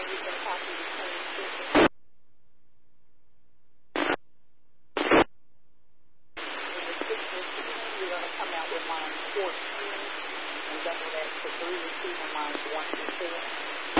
you can copy the same system. In the 6 receiving, you're going to come out with line 14 and double that to 3 receiving lines 1 through 4.